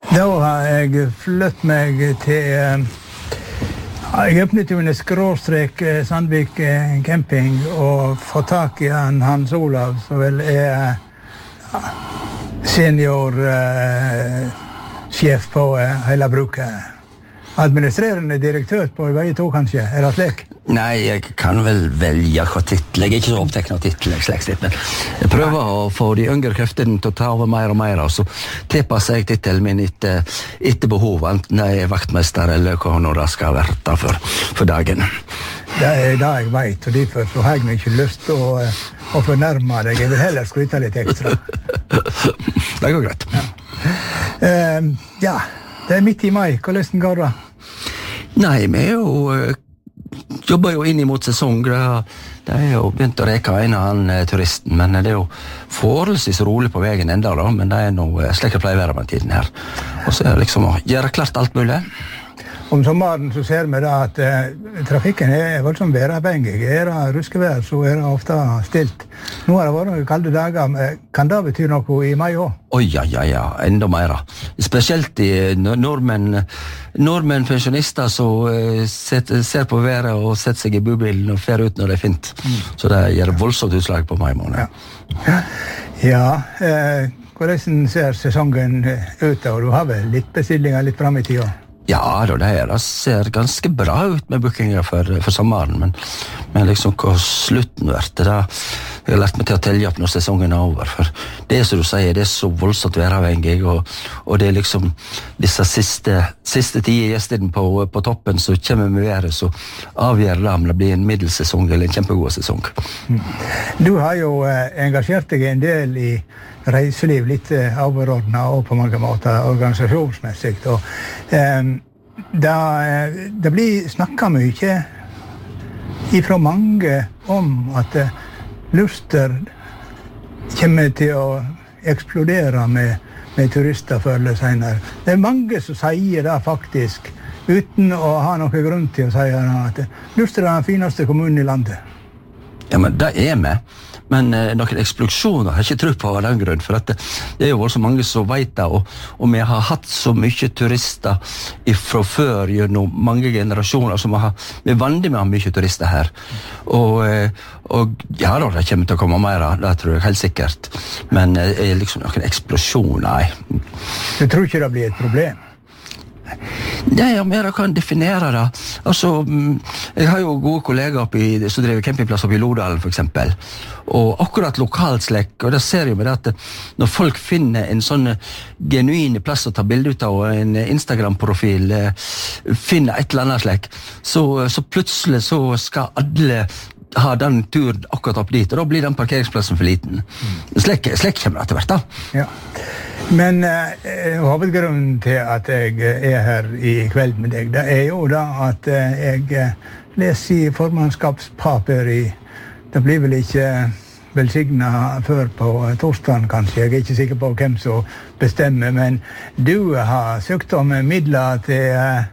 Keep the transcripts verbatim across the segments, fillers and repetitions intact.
Da har jeg flyttet meg til... Jeg åpnet jo en skråstrek Sandvik camping og fått tak i han Hans Olav, som vel er senior uh, sjef på uh, hele bruket. Administrerende direktør på vei to, kanskje? Er det slik? Nei, jeg kan vel velge hva titel. Jeg er ikke så opptatt av titel, men jeg prøver å få de yngre kreftene til å ta over mer og mer, og så tilpasser jeg titelen min etter, etter behov, enten jeg er vaktmester eller hva nå det skal være for, for dagen. Det er det jeg vet, og derfor så har jeg ikke lyst til å, å fornærme deg. Jeg vil heller skryte litt ekstra. Det går greit. Ja. Uh, ja, det er midt i mai. Hvordan går det? Nei, vi er jo... Uh, jobber jo inn imot sesong. Det er jo begynt å reke en av han turisten, men det er jo forholdsvis rolig på veien enda da, men det er noe slik det pleier å være med tiden her. Og så er det liksom å gjøre klart alt mulig. Om sommeren så ser vi da at eh, trafikken er voldsomt væravhengig. Er det ruskevær, så er det ofte stilt. Nå har det vært noen kalde dager. Kan det bety noe i mai også? Oi, ja, ja, ja, enda mer. Spesielt i nordmenn, nordmenn pensjonister som uh, set, ser på været og setter seg i bubilen og fer ut når det er fint. Mm. Så det gjør voldsomt utslag på mai måned. Ja, ja eh, hvordan ser sesongen ut da? Du har vel litt bestillinger litt frem i tida? Ja, det her ser ganske bra ut med bookinger for, for sommeren, men, men liksom hva slutten vært, det jeg har lært meg til å telle opp når sesongen er over, for det er som du sier, det er så voldsomt væravhengig, og, og det er liksom disse siste, siste tide gjestene på, på toppen som kommer med været, så avgjør det om det blir en middelsesong eller en kjempegod sesong. Du har jo eh, engasjert deg en del i reiseliv, litt eh, overordnet og på mange måter organisasjonsmessig, og eh, det, det blir snakket mye ifra mange om at eh, Luster kommer til å eksplodere med, med turister før eller senere. Det er mange som sier det faktisk, uten å ha noen grunn til å si det, at Luster er den fineste kommunen i landet. Ja, men det er med. Men eh, noen eksplosjoner har jeg ikke tro på av den grunn, for at det, det er jo så mange som vet det, og, og vi har hatt så mye turister fra før gjennom mange generasjoner, som har, vi er vanlige med å ha mye turister her. Og, eh, og ja da, det kommer til å komme mer, det tror jeg helt sikkert. Men eh, liksom noen eksplosjoner, nei. Du tror ikke det blir et problem? Nei, om jeg kan definere det. Altså, jeg har jo gode kollegaer oppi, som driver campingplass oppi Lodalen, for eksempel. Og akkurat lokalt slik, og det ser jo med det at når folk finner en sånn genuin plass å ta bilde ut av, og en Instagram-profil, finner et eller annet slik, så, så plutselig så skal alle ha den turen akkurat opp dit, og da blir den parkeringsplassen for liten. Slik, slik kommer det til hvert da. Ja. Men eh, hovedgrunnen til at jeg er her i kveld med deg, det er jo da at eh, jeg leser i formannskapspapir i, det blir vel ikke velsignet før på torsdagen kanskje, jeg er ikke sikker på hvem som bestemmer, men du har søkt om midler til eh,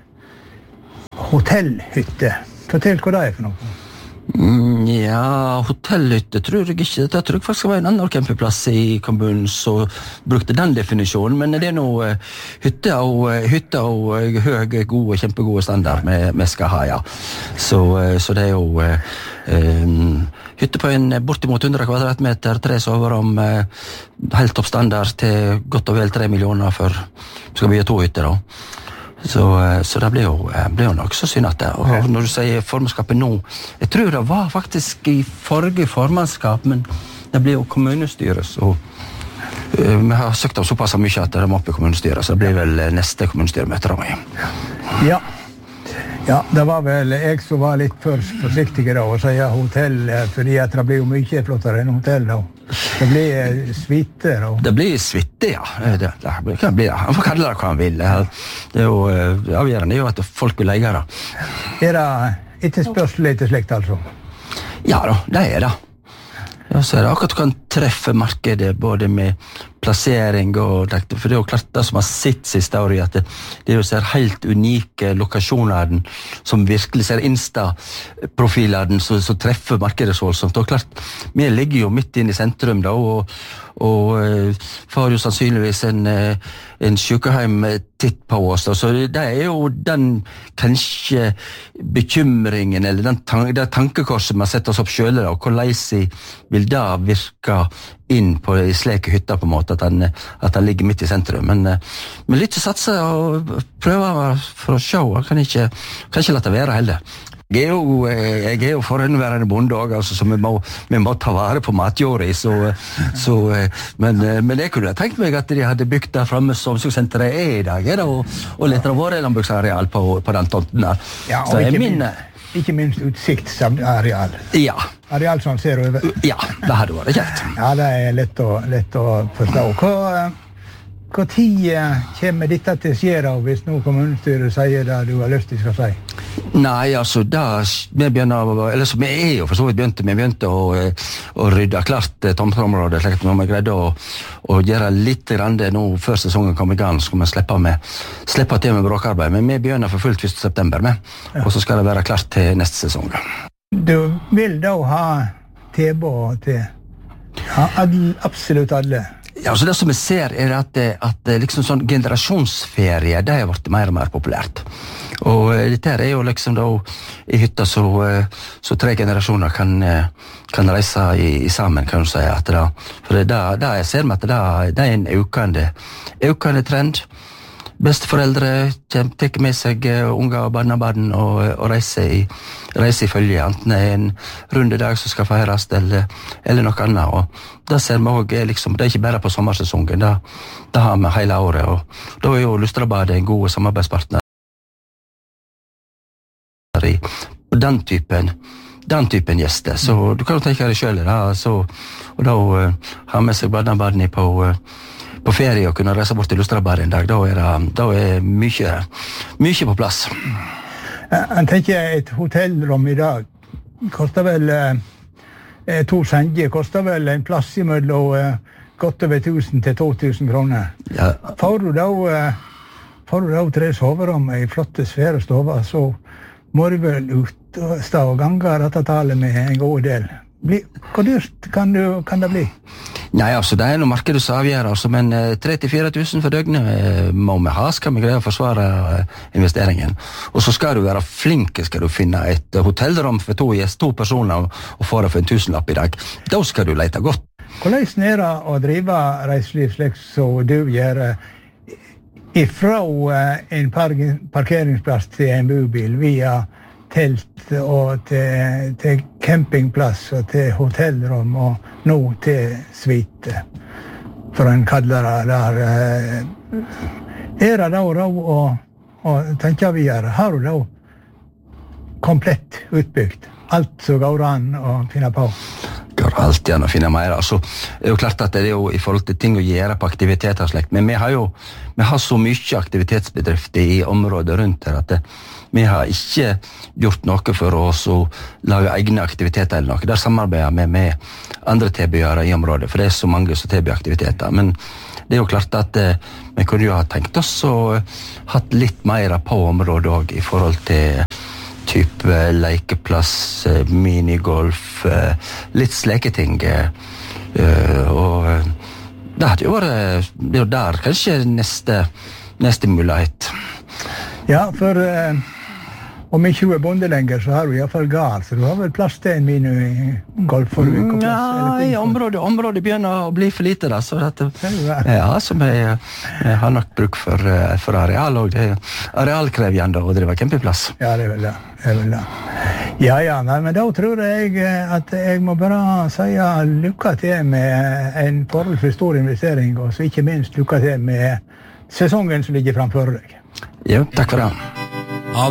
hotellhytte. Fortell hva det er for noe. Mm, ja, hotellhytte tror jeg ikke. Det tror jeg faktisk det var en annen campingplass i kommunen som brukte den definisjonen, men det er noe uh, hytte og, uh, hytte og uh, høy, god og kjempegode standard vi skal ha, ja. Så, uh, så det er jo uh, um, hytte på en bortimot hundre kvadratmeter, tre soverom, uh, helt topp standard til godt og vel tre millioner for skal vi ha to hytter da. Så, så det blir jo, blir jo nok så synd at det. Og når du sier formannskapet nå, jeg tror det var faktisk i forrige formannskap, men det blir jo kommunestyret, så uh, vi har søkt om såpass mye at det må opp i kommunestyret, så det blir vel neste kommunestyremøte da. Ja. Ja, det var vel jeg som var litt for forsiktig da, å si hotell, fordi at det blir jo mye flottere enn hotell da. Det blir suite da. Det blir suite, ja. Det, det kan bli det. Han får kalle det hva han vil. Det er jo avgjørende, det er jo at folk vil leie det. Er det ikke spørsmål litt slikt, altså? Ja da, det er det. Ja, så er det akkurat du kan treffe markedet både med, plassering, og, for det er jo klart det som har sitt siste år, at det, det er jo ser helt unike lokasjoner som virkelig ser Insta-profiler som, som treffer markedet så voldsomt. Og klart, vi ligger jo midt inn i sentrum da, og, og uh, får jo sannsynligvis en, uh, en sykehjem titt på oss. Da. Så det er jo den kanskje bekymringen, eller den tan- det tankekorset man setter oss opp selv, da, og hvordan vil det virke inn på i slike hytter på en måte, at han, at han ligger midt i sentrum. Men, men litt å satse og prøve for å se, jeg kan ikke, kan ikke la det være heller. Jeg er jo, jeg er jo forhåndværende bonde også, altså, så vi må, vi må ta vare på matjorda, så, så, men, men jeg kunne tenkt meg at de hadde bygd der fremme som omsorgssenteret er i dag, er det, og, og litt av våre landbruksareal på, på den tomten der. Ja, og ikke, min, minst, ikke minst utsiktsareal. Ja. Areal som ser over. Ja, det hadde vært kjekt. Ja, det er lett å, lett å forstå. Hva, hva tid kommer dette til å skje da, hvis nå kommunestyret sier det du har lyst til å si? Nei, altså, da vi begynner, eller så vi er jo for så vidt begynte, vi begynte å, å rydde klart tomteområdet, slik at når vi greide å, å gjøre litt grann det nå før sesongen kom i gang, så skal vi slippe, med, slippe til med bråkarbeid, men vi begynner for fullt første september med, ja. Og så skal det være klart til neste sesong. Du vil da ha tilbud til ja, absolutt alle? Ja, altså det som vi ser er at, at liksom sånn generasjonsferie, det har vært mer og mer populært. Og dette er jo liksom da i hytta så, så tre generasjoner kan, kan reise i, i sammen, kan du si. At da, for det, da jeg ser meg at det, det er en økende, økende trend. Besteforeldre tar med seg unger og barnebarn og, og reiser i, reiser i følge, enten det er en rundedag som skal feires eller, eller noe annet. Og det ser vi også, liksom, det er ikke bare på sommersesongen, det, det har vi hele året. Og da er jo Lustrabadet en god samarbeidspartner i den typen, den typen gjester. Så du kan jo tenke deg selv, da, så, og da uh, ha med seg barnebarn på uh, på ferie og kunne reise bort til Lustrabadet en dag, da er det, da er mye, mye på plass. Jeg tenker et hotellrom i dag koster vel eh, to senger, koster vel en plass i mellom eh, godt over tusen til to tusen kroner. Ja. Får du da, eh, får du da tre soverom i flotte svære stover, så må du vel ut og stå og gange dette tallet med en god del. Bli, hvor dyrt kan, du, kan det bli? Nei, altså, det er noe markedet som avgjør, altså, men eh, tre til fire tusen for døgnet eh, må vi ha, skal vi greie å forsvare eh, investeringen. Og så skal du være flink, skal du finne et hotellrom for to, to personer og, og få det for en tusenlapp i dag. Da skal du lete godt. Hvordan er det å drive reiseliv slik som du gjør ifra en parkeringsplass til en bobil via telt og til, til campingplass og til hotellrom og nå til suite, for en kaller det der. Er det da råd å, å tenke videre? Har du da komplett utbygd? Alt som går an å finne på? Går alltid an å finne mer. Altså, det er jo klart at det er jo i forhold til ting å gjøre på aktiviteter og slekt, men vi har jo vi har så mye aktivitetsbedrifter i området rundt her at det, vi har ikke gjort noe for oss å lage egne aktiviteter eller noe. Der samarbeider vi med andre tilbydere i området, for det er så mange som tilbyr aktiviteter. Men det er jo klart at eh, vi kunne jo ha tenkt oss og hatt litt mer på området også, i forhold til type lekeplass, minigolf, litt sleketing. Og det hadde jo vært, det er jo der kanskje neste, neste mulighet. Ja, for uh, om ikke du er bonde lenger, så har du i hvert fall gard, så du har vel plass til en minigolf for mm, ja, i området, området begynner å bli for lite da, så dette, ja, som jeg, jeg har nok bruk for, for areal, og det er arealkrevjende å drive campingplass. Ja, det er vel det, det er vel det. Ja, ja, nei, men da tror jeg at jeg må bare si lykke til med en forholdsvis stor investering, og så ikke minst lykke til med sesongen som ligger framfor deg. Ja, takk for det.